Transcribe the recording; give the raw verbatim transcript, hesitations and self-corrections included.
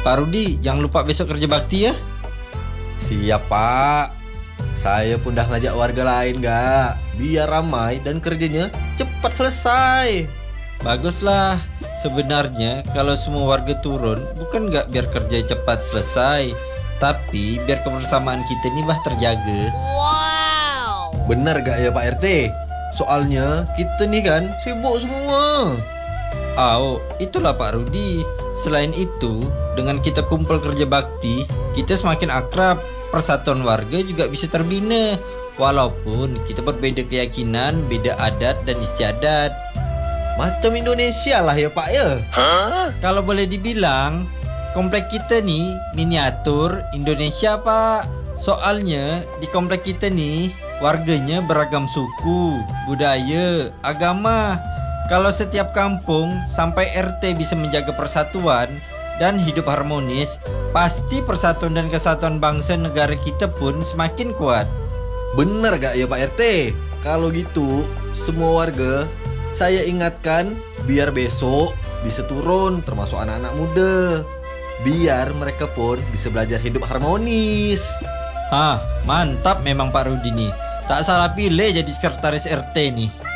Pak Rudi, jangan lupa besok kerja bakti ya. Siap Pak. Saya pun dah ngajak warga lain gak, biar ramai dan kerjanya cepat selesai. Baguslah. Sebenarnya kalau semua warga turun, bukan gak biar kerja cepat selesai, tapi biar kebersamaan kita ini bah terjaga. Benar gak ya Pak R T? Soalnya kita nih kan sibuk semua. Oh, itulah Pak Rudi. Selain itu, dengan kita kumpul kerja bakti, kita semakin akrab. Persatuan warga juga bisa terbina. Walaupun kita berbeda keyakinan, beda adat dan istiadat. Macam Indonesia lah ya Pak ya. Kalau boleh dibilang, komplek kita nih miniatur Indonesia Pak. Soalnya di komplek kita nih warganya beragam suku, budaya, agama. Kalau setiap kampung sampai R T bisa menjaga persatuan dan hidup harmonis, pasti persatuan dan kesatuan bangsa negara kita pun semakin kuat. Bener gak ya Pak R T? Kalau gitu semua warga saya ingatkan biar besok bisa turun, termasuk anak-anak muda, biar mereka pun bisa belajar hidup harmonis. Ah, mantap memang Pak Rudi nih. Tak salah pilih jadi sekretaris R T nih.